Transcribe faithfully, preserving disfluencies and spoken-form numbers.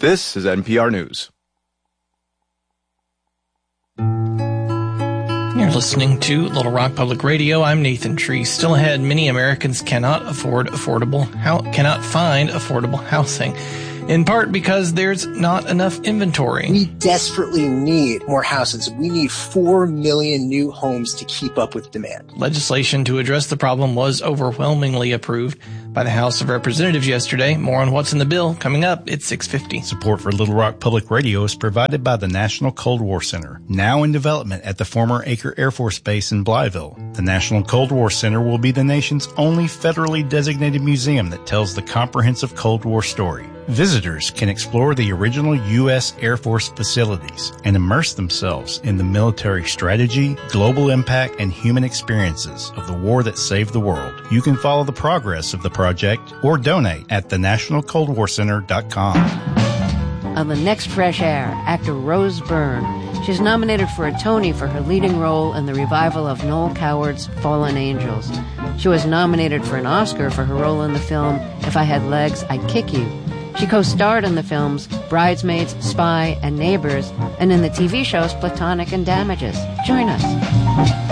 This is N P R News. You're listening to Little Rock Public Radio. I'm Nathan Tree. Still ahead, many Americans cannot afford affordable, ho- cannot find affordable housing, in part because there's not enough inventory. We desperately need more houses. We need four million new homes to keep up with demand. Legislation to address the problem was overwhelmingly approved by the House of Representatives yesterday. More on what's in the bill coming up at six fifty. Support for Little Rock Public Radio is provided by the National Cold War Center, now in development at the former Acre Air Force Base in Blytheville. The National Cold War Center will be the nation's only federally designated museum that tells the comprehensive Cold War story. Visitors can explore the original U S Air Force facilities and immerse themselves in the military strategy, global impact, and human experiences of the war that saved the world. You can follow the progress of the project or donate at the national cold war center dot com. On the next Fresh Air, actor Rose Byrne. She's nominated for a Tony for her leading role in the revival of Noel Coward's Fallen Angels. She was nominated for an Oscar for her role in the film If I Had Legs, I'd Kick You. She co-starred in the films Bridesmaids, Spy, and Neighbors, and in the T V shows Platonic and Damages. Join us.